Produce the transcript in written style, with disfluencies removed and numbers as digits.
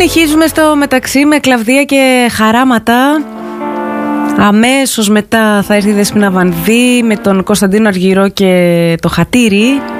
Συνεχίζουμε στο μεταξύ με Κλαβδία και Χαράματα. Αμέσως μετά θα έρθει η Δεσποινα Βανδύ με τον Κωνσταντίνο Αργυρό και το Χατήρι.